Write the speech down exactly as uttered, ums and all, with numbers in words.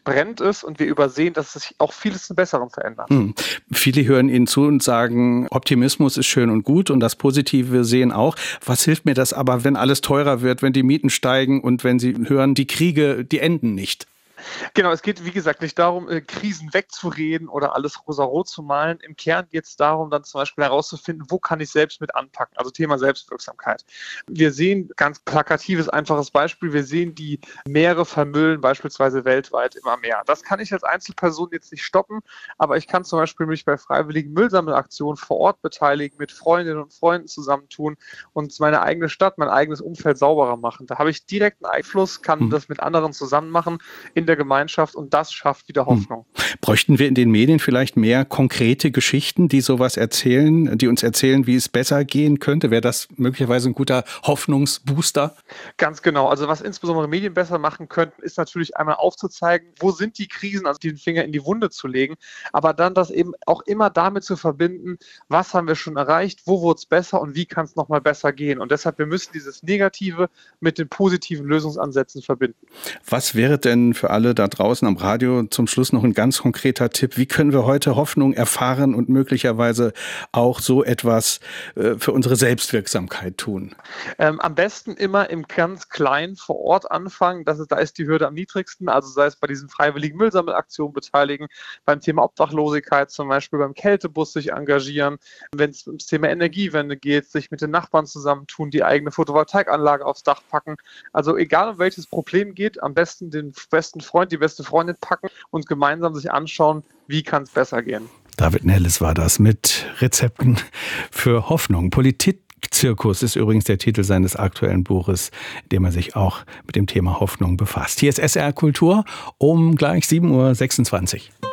brennt es und wir übersehen, dass sich auch vieles zum Besseren verändert. Hm. Viele hören Ihnen zu und sagen, Optimismus ist schön und gut und das Positive sehen auch. Was hilft mir das aber, wenn alles teurer wird, wenn die Mieten steigen und wenn Sie hören, die Kriege, die enden nicht? Genau, es geht, wie gesagt, nicht darum, äh, Krisen wegzureden oder alles rosarot zu malen. Im Kern geht es darum, dann zum Beispiel herauszufinden, wo kann ich selbst mit anpacken, also Thema Selbstwirksamkeit. Wir sehen, ganz plakatives, einfaches Beispiel, wir sehen die Meere vermüllen beispielsweise weltweit immer mehr. Das kann ich als Einzelperson jetzt nicht stoppen, aber ich kann zum Beispiel mich bei freiwilligen Müllsammelaktionen vor Ort beteiligen, mit Freundinnen und Freunden zusammentun und meine eigene Stadt, mein eigenes Umfeld sauberer machen. Da habe ich direkten Einfluss, kann hm. das mit anderen zusammen machen in der Gemeinschaft und das schafft wieder Hoffnung. Hm. Bräuchten wir in den Medien vielleicht mehr konkrete Geschichten, die sowas erzählen, die uns erzählen, wie es besser gehen könnte? Wäre das möglicherweise ein guter Hoffnungsbooster? Ganz genau. Also was insbesondere Medien besser machen könnten, ist natürlich einmal aufzuzeigen, wo sind die Krisen, also den Finger in die Wunde zu legen, aber dann das eben auch immer damit zu verbinden, was haben wir schon erreicht, wo wurde es besser und wie kann es nochmal besser gehen. Und deshalb, wir müssen dieses Negative mit den positiven Lösungsansätzen verbinden. Was wäre denn für alle da draußen am Radio zum Schluss noch ein ganz konkreter Tipp? Wie können wir heute Hoffnung erfahren und möglicherweise auch so etwas äh, für unsere Selbstwirksamkeit tun? Ähm, am besten immer im ganz Kleinen vor Ort anfangen. Das ist, da ist die Hürde am niedrigsten. Also sei es bei diesen freiwilligen Müllsammelaktionen beteiligen, beim Thema Obdachlosigkeit zum Beispiel, beim Kältebus sich engagieren, wenn es ums Thema Energiewende geht, sich mit den Nachbarn zusammentun, die eigene Photovoltaikanlage aufs Dach packen. Also egal um welches Problem geht, am besten den besten Freund, die beste Freundin packen und gemeinsam sich anschauen, wie kann es besser gehen. David Nelles war das mit Rezepten für Hoffnung. Politikzirkus ist übrigens der Titel seines aktuellen Buches, in dem er sich auch mit dem Thema Hoffnung befasst. Hier ist S R Kultur um gleich sieben Uhr sechsundzwanzig.